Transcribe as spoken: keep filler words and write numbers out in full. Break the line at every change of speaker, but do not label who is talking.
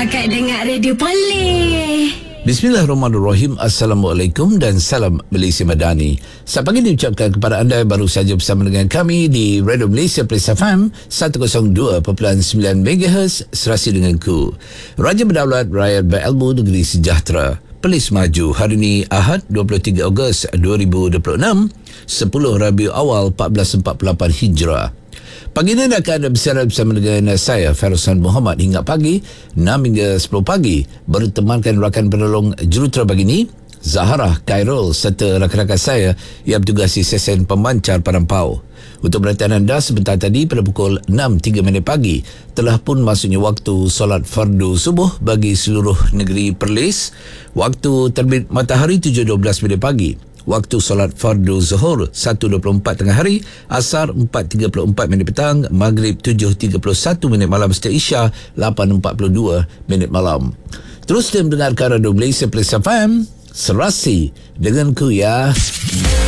Kakak dengar radio boleh.
Bismillahirrahmanirrahim. Assalamualaikum dan salam Malaysia Madani. Selamat pagi diucapkan kepada anda yang baru saja bersama dengan kami di Radio Malaysia Plus F M seratus dua perpuluhan sembilan megahertz serasi denganku. Raja Berdaulat, rakyat berilmu, negeri sejahtera. Perlis maju hari ini Ahad dua puluh tiga Ogos dua ribu dua puluh enam, sepuluh Rabiul Awal empat belas empat puluh lapan Hijrah. Pagi ini akan bersiaran bersama dengan saya Farizan Muhammad hingga pagi enam hingga sepuluh pagi, bertemankan rakan penolong jurutera pagi ini Zahara, Khairul serta rakan-rakan saya yang bertugas di sesen pemancar Parampau. Untuk perhatian anda, sebentar tadi pada pukul enam tiga minit pagi telah pun masuknya waktu solat fardu subuh bagi seluruh negeri Perlis. Waktu terbit matahari tujuh dua belas minit pagi. Waktu solat fardu zuhur satu dua puluh empat tengah hari, asar empat tiga puluh empat minit petang, maghrib tujuh tiga puluh satu minit malam serta isya lapan empat puluh dua minit malam. Terus dia mendengarkan Radio Malaysia Plus F M, serasi denganku ya.